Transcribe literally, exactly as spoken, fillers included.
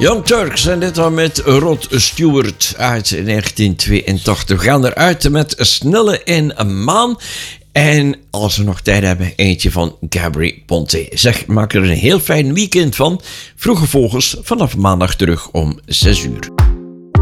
Young Turks en dit dan met Rod Stewart uit negentien tweeëntachtig. We gaan eruit met Snelle in een Maan. En als we nog tijd hebben, eentje van Gabry Ponte. Zeg, maak er een heel fijn weekend van. Vroege Vogels vanaf maandag terug om zes uur.